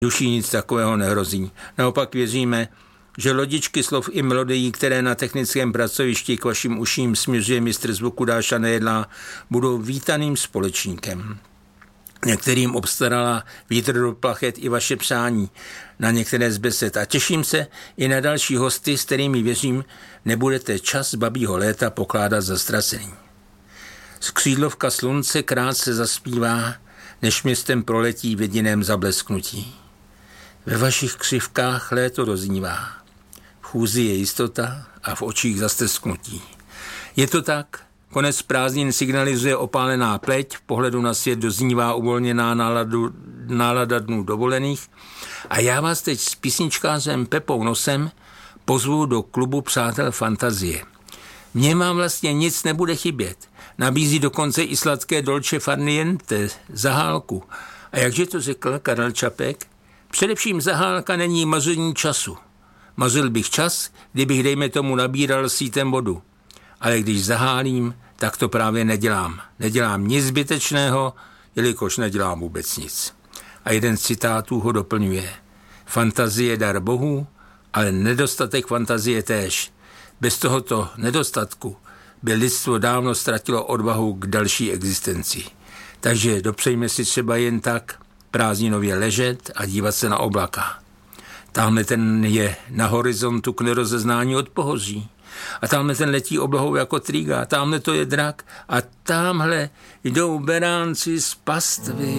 Duší nic takového nehrozí. Naopak věříme, že lodičky slov i melodií, které na technickém pracovišti k vašim uším směřuje mistr zvuku Dáša Nejedlá, budou vítaným společníkem. Některým obstarala vítr do plachet i vaše přání na některé z besed a těším se i na další hosty, s kterými věřím, nebudete čas babího léta pokládat za ztracený. Skřídlovka slunce krátce zaspívá, než městem proletí v jediném zablesknutí. Ve vašich křivkách léto doznívá. V chůzi je jistota a v očích zastesknutí. Je to tak? Konec prázdnin signalizuje opálená pleť, v pohledu na svět doznívá uvolněná nálada dnů dovolených a já vás teď s písničkářem Pepou Nosem pozvu do klubu Přátel fantazie. Mně vám vlastně nic nebude chybět. Nabízí dokonce i sladké dolce far niente, zahálku. A jakže to řekl Karel Čapek? Především zahálka není maření času. Mařil bych čas, kdybych, dejme tomu, nabíral sítem vodu. Ale když zahálím, tak to právě nedělám. Nedělám nic zbytečného, jelikož nedělám vůbec nic. A jeden z citátů ho doplňuje. Fantazie dar Bohu, ale nedostatek fantazie též. Bez tohoto nedostatku by lidstvo dávno ztratilo odvahu k další existenci. Takže dopřejme si třeba jen tak prázdninově ležet a dívat se na oblaka. Tamhle ten je na horizontu k nerozeznání od pohoří. A tamhle ten letí oblohou jako trýga. Tamhle to je drak. A tamhle jdou beránci z pastvy.